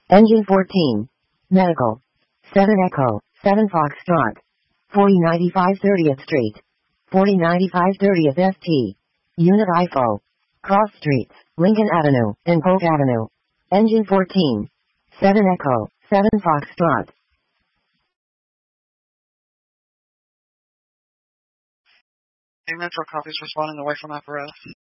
Engine 14. Medical. 7 Echo, 7 Foxtrot. 4095 30th Street. 4095 30th ST. Unit IFO. Cross Streets, Lincoln Avenue, and Polk Avenue. Engine 14. 7 Echo, 7 Foxtrot. A Metro copies responding away from apparatus.